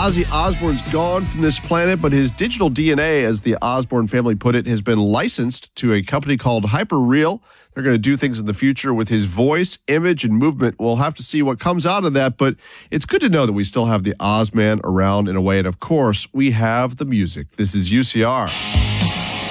Ozzy Osbourne's gone from this planet, but his digital DNA, as the Osbourne family put it, has been licensed to a company called Hyperreal. They're going to do things in the future with his voice, image, and movement. We'll have to see what comes out of that, but it's good to know that we still have the Ozman around in a way. And of course, we have the music. This is UCR.